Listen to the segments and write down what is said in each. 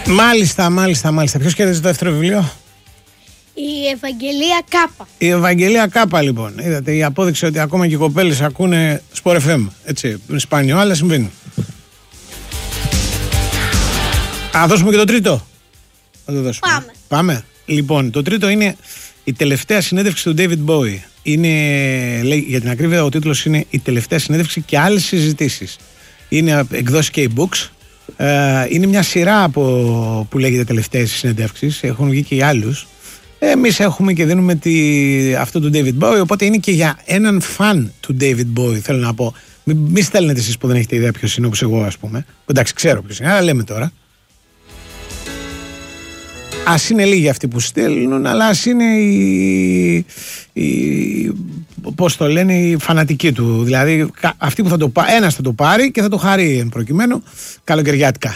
Μάλιστα. Ποιος κέρδισε το δεύτερο βιβλίο? Η Ευαγγελία Κάπα. Η Ευαγγελία Κάπα, λοιπόν. Είδατε η απόδειξη ότι ακόμα και οι κοπέλες ακούνε Sport FM. Έτσι, σπάνιο, αλλά συμβαίνει. Α, δώσουμε και το τρίτο. Θα το δώσουμε. Πάμε. Λοιπόν, το τρίτο είναι η τελευταία συνέντευξη του David Bowie. Είναι, λέει, για την ακρίβεια, ο τίτλος είναι η τελευταία συνέντευξη και άλλες συζητήσεις. Είναι εκδόσει και e-books. Είναι μια σειρά που λέγεται τελευταίες συνέντευξεις. Έχουν βγει και οι άλλους. Εμείς έχουμε και δίνουμε αυτό του David Bowie. Οπότε είναι και για έναν φαν του David Bowie, θέλω να πω. Μην στέλνετε εσείς που δεν έχετε ιδέα ποιος είναι, όπως εγώ, ας πούμε. Εντάξει, ξέρω ποιος είναι, αλλά λέμε τώρα. Ας είναι λίγοι αυτοί που στέλνουν, αλλά ας είναι πώς το λένε, οι φανατικοί του. Δηλαδή αυτοί που ένας θα το πάρει και θα το χαρεί εν προκειμένου καλοκαιριάτικα.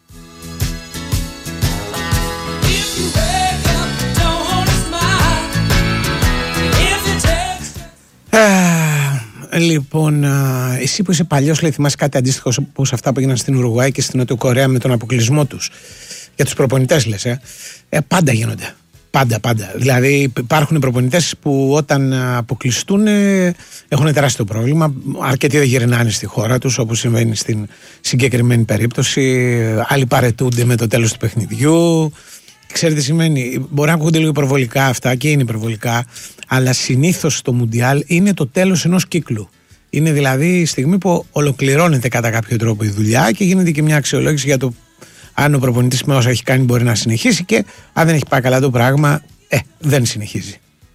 Λοιπόν, εσύ που είσαι παλιός, λέει, θυμάσαι κάτι αντίστοιχο όπως αυτά που έγιναν στην Ουρουγουάη και στην Νότιο Κορέα με τον αποκλεισμό τους? Για τους προπονητές λες, πάντα γίνονται. Πάντα. Δηλαδή υπάρχουν προπονητές που όταν αποκλειστούν έχουν τεράστιο πρόβλημα. Αρκετοί δεν γυρνάνε στη χώρα τους, όπως συμβαίνει στην συγκεκριμένη περίπτωση. Άλλοι παραιτούνται με το τέλος του παιχνιδιού. Ξέρετε τι σημαίνει? Μπορεί να ακούγονται λίγο υπερβολικά αυτά και είναι υπερβολικά, αλλά συνήθως το Μουντιάλ είναι το τέλος ενός κύκλου. Είναι δηλαδή η στιγμή που ολοκληρώνεται κατά κάποιο τρόπο η δουλειά και γίνεται και μια αξιολόγηση για το αν ο προπονητής με όσα έχει κάνει μπορεί να συνεχίσει, και αν δεν έχει πάει καλά το πράγμα, δεν συνεχίζει.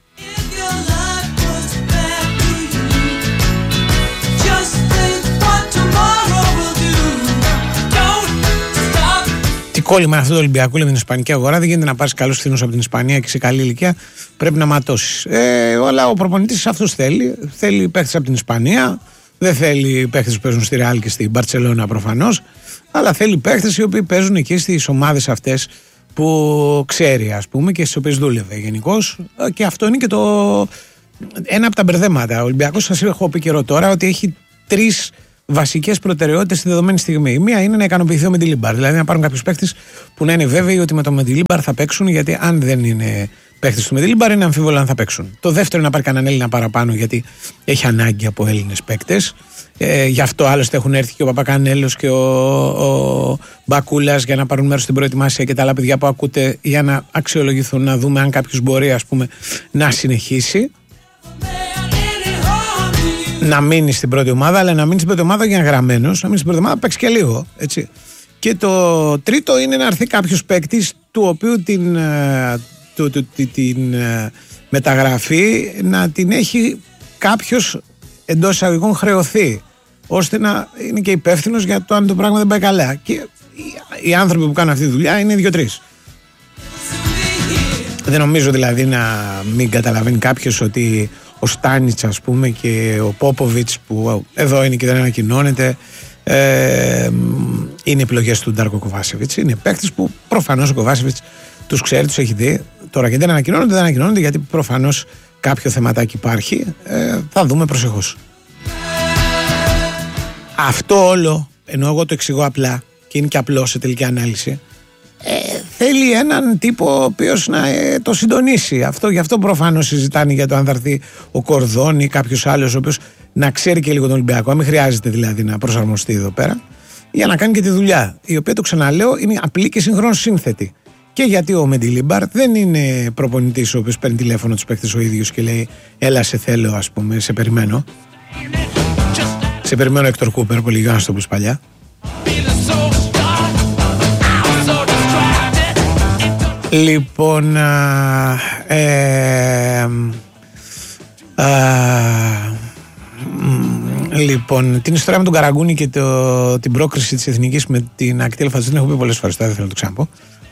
Τι κόλλημα είναι αυτό το Ολυμπιακό, λέμε, την Ισπανική αγορά? Δεν γίνεται να πάρεις καλούς φθηνούς από την Ισπανία και σε καλή ηλικία πρέπει να ματώσεις. Ο προπονητής αυτός θέλει παίχτες από την Ισπανία. Δεν θέλει παίχτες που παίζουν στη Ρεάλ και στη Μπαρτσελώνα προφανώς, αλλά θέλει παίχτες οι οποίοι παίζουν εκεί στις ομάδες αυτές που ξέρει, ας πούμε, και στις οποίες δούλευε γενικώς. Και αυτό είναι και ένα από τα μπερδέματα. Ο Ολυμπιακός, σας έχω πει καιρό τώρα, ότι έχει 3 βασικές προτεραιότητες στη δεδομένη στιγμή. Η μία είναι να ικανοποιηθεί ο Μεντιλίμπαρ, δηλαδή να πάρουν κάποιους παίχτες που να είναι βέβαιοι ότι με τον Μεντιλίμπαρ θα παίξουν, γιατί αν δεν είναι παίχτες του Μεντιλίμπαρ είναι αμφίβολο αν θα παίξουν. Το δεύτερο είναι να πάρει κανέναν Έλληνα παραπάνω, γιατί έχει ανάγκη από Έλληνες παίκτες. Γι' αυτό άλλωστε έχουν έρθει και ο Παπακανέλος και ο Μπακούλας για να πάρουν μέρος στην προετοιμασία και τα άλλα παιδιά που ακούτε, για να αξιολογηθούν, να δούμε αν κάποιος μπορεί, ας πούμε, να συνεχίσει, να μείνει στην πρώτη ομάδα. Αλλά να μείνει στην πρώτη ομάδα για γραμμένος, να μείνει στην πρώτη ομάδα, παίξει και λίγο, έτσι. Και το τρίτο είναι να έρθει κάποιος παίκτης του οποίου την μεταγραφή να την έχει κάποιος εντός εισαγωγικών χρεωθεί, ώστε να είναι και υπεύθυνος για το αν το πράγμα δεν πάει καλά. Και οι άνθρωποι που κάνουν αυτή τη δουλειά είναι 2-3. Δεν νομίζω δηλαδή να μην καταλαβαίνει κάποιος ότι ο Στάνιτς, ας πούμε, και ο Πόποβιτς, που εδώ είναι και δεν ανακοινώνεται, είναι επιλογές του Ντάρκο Κοβάσεβιτς. Είναι παίκτες που προφανώς ο Κοβάσεβιτς τους ξέρει, τους έχει δει. Τώρα και δεν ανακοινώνονται, γιατί προφανώς κάποιο θεματάκι υπάρχει. Θα δούμε προσεχώς. Αυτό όλο, ενώ εγώ το εξηγώ απλά και είναι και απλό σε τελική ανάλυση, θέλει έναν τύπο ο οποίος να το συντονίσει. Γι' αυτό προφανώς συζητάνε για το αν θα έρθει ο Κορδόν ή κάποιος άλλος ο οποίος να ξέρει και λίγο τον Ολυμπιακό. Μην χρειάζεται δηλαδή να προσαρμοστεί εδώ πέρα, για να κάνει και τη δουλειά, η οποία, το ξαναλέω, είναι απλή και συγχρόνως σύνθετη. Και γιατί ο Μεντιλίμπαρ δεν είναι προπονητής ο οποίος παίρνει τηλέφωνο τους παίκτες ο ίδιος και λέει έλα σε θέλω, ας πούμε, σε περιμένω. Σε περιμένω Έκτορ Κούπερ, πολύ γεια να το πεις παλιά. Λοιπόν, λοιπόν, την ιστορία με τον Καραγκούνη και την πρόκριση της Εθνικής με την ακτή Ελφαντοστή την έχω πει πολλές φορές, δεν θέλω να το ξαναπώ.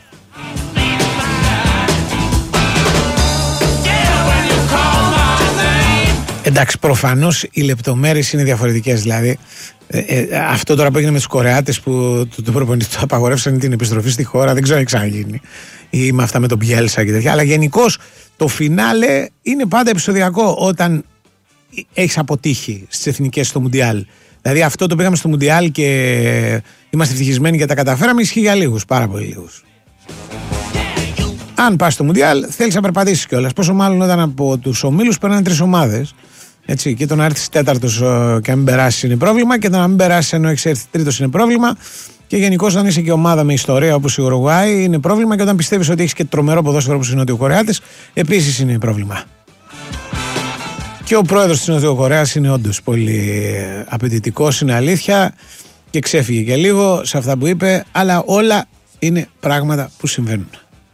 Εντάξει, προφανώς οι λεπτομέρειες είναι διαφορετικές. Δηλαδή, αυτό τώρα που έγινε με τους Κορεάτες που το προπονητή του απαγορεύσαν την επιστροφή στη χώρα, δεν ξέρω αν έχει ξαναγίνει. Ή με αυτά με τον Μπιέλσα και τέτοια. Αλλά γενικώς το φινάλε είναι πάντα επεισοδιακό όταν έχεις αποτύχει στις εθνικές στο Μουντιάλ. Δηλαδή, αυτό το πήγαμε στο Μουντιάλ και είμαστε ευτυχισμένοι και τα καταφέραμε, ισχύει για λίγους, πάρα πολύ λίγους. Αν πας στο Μουντιάλ, θέλεις να περπατήσεις κιόλας. Πόσο μάλλον όταν από τους ομίλους περνάνε 3 ομάδες. Έτσι, και το να έρθεις τέταρτος και να μην περάσεις είναι πρόβλημα, και το να μην περάσεις ενώ έχεις έρθει τρίτος είναι πρόβλημα. Και γενικώς, όταν είσαι και ομάδα με ιστορία όπως η Ουρουγουάη, είναι πρόβλημα. Και όταν πιστεύεις ότι έχεις και τρομερό ποδόσφαιρο όπως οι Νοτιοκορεάτες, επίσης είναι πρόβλημα. Και ο πρόεδρος της Νοτιοκορέας είναι όντως πολύ απαιτητικός, είναι αλήθεια, και ξέφυγε και λίγο σε αυτά που είπε, αλλά όλα είναι πράγματα που συμβαίνουν.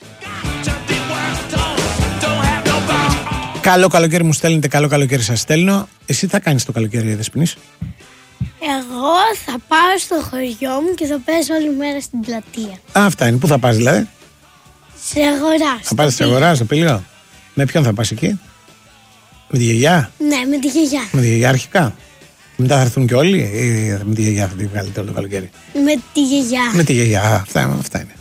Καλό καλοκαίρι μου στέλνετε, καλό καλοκαίρι σας στέλνω. Εσύ τι θα κάνεις το καλοκαίρι, Δεσποινής? Εγώ θα πάω στο χωριό μου και θα παίζω όλη μέρα στην πλατεία. Αυτά είναι. Πού θα πας δηλαδή? Σε αγορά. Θα πας σε αγορά, στο Πήλιο? Με ποιον θα πας εκεί? Με τη γιαγιά? Ναι, με τη γιαγιά. Με τη γιαγιά αρχικά. Μετά θα έρθουν και όλοι, ή με τη γιαγιά θα τη βγάλετε όλο το καλοκαίρι? Με τη γιαγιά. Με τη γιαγιά, αυτά είναι.